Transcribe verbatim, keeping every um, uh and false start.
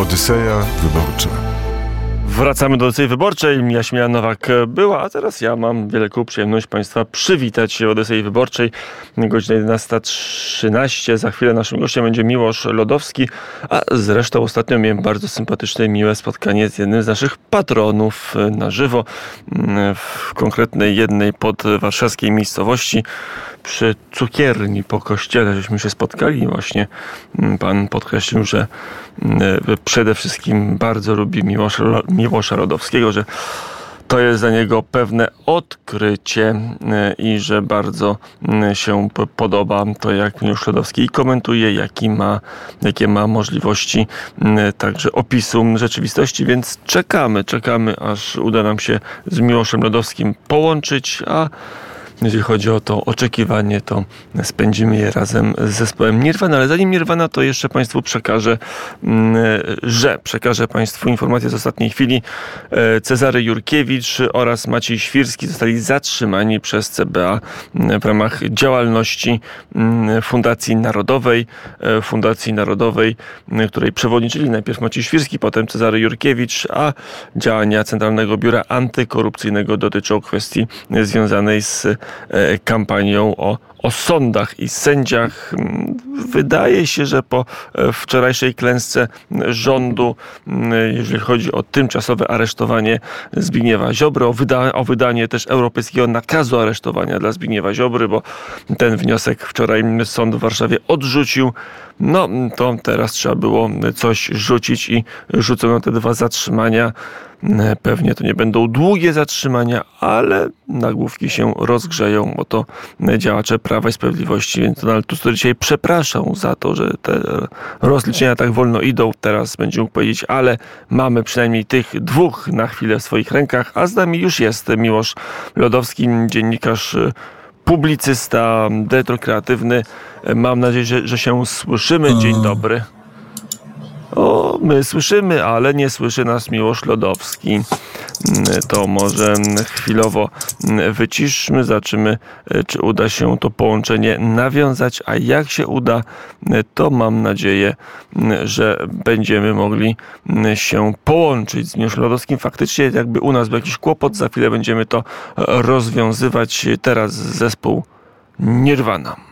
Odyseja Wyborcza. Wracamy do Odysei Wyborczej. Jaśmina Nowak była, a teraz ja mam wielką przyjemność Państwa przywitać w Odysei Wyborczej. Godzina jedenasta trzynaście. Za chwilę naszym gościem będzie Miłosz Lodowski, a zresztą ostatnio miałem bardzo sympatyczne i miłe spotkanie z jednym z naszych patronów na żywo w konkretnej jednej podwarszawskiej miejscowości przy cukierni po kościele, żeśmy się spotkali. Właśnie pan podkreślił, że przede wszystkim bardzo lubi Miłosza, Miłosza Lodowskiego, że to jest dla niego pewne odkrycie i że bardzo się podoba to, jak Miłosz Lodowski komentuje, jaki ma, jakie ma możliwości także opisu rzeczywistości, więc czekamy, czekamy, aż uda nam się z Miłoszem Lodowskim połączyć, a jeżeli chodzi o to oczekiwanie, to spędzimy je razem z zespołem Nirvana. Ale zanim Nirvana, to jeszcze Państwu przekażę, że przekażę Państwu informację z ostatniej chwili. Cezary Jurkiewicz oraz Maciej Świrski zostali zatrzymani przez C B A w ramach działalności Fundacji Narodowej. Fundacji Narodowej, której przewodniczyli najpierw Maciej Świrski, potem Cezary Jurkiewicz, a działania Centralnego Biura Antykorupcyjnego dotyczą kwestii związanej z kampanią o, o sądach i sędziach. Wydaje się, że po wczorajszej klęsce rządu, jeżeli chodzi o tymczasowe aresztowanie Zbigniewa Ziobry, o, wyda- o wydanie też europejskiego nakazu aresztowania dla Zbigniewa Ziobry, bo ten wniosek wczoraj sąd w Warszawie odrzucił. No to teraz trzeba było coś rzucić i rzucono te dwa zatrzymania. Pewnie to nie będą długie zatrzymania, ale nagłówki się rozgrzeją, bo to działacze Prawa i Sprawiedliwości, więc Donald Tusk dzisiaj przepraszał za to, że te rozliczenia tak wolno idą. Teraz będzie mógł powiedzieć, ale mamy przynajmniej tych dwóch na chwilę w swoich rękach, a z nami już jest Miłosz Lodowski, dziennikarz, publicysta, dyrektor kreatywny. Mam nadzieję, że, że się słyszymy. Dzień dobry. O, my słyszymy, ale nie słyszy nas Miłosz Lodowski. To może chwilowo wyciszmy, zobaczymy, czy uda się to połączenie nawiązać, a jak się uda, to mam nadzieję, że będziemy mogli się połączyć z Miłoszem Lodowskim. Faktycznie jakby u nas był jakiś kłopot, za chwilę będziemy to rozwiązywać. Teraz zespół Nirvana.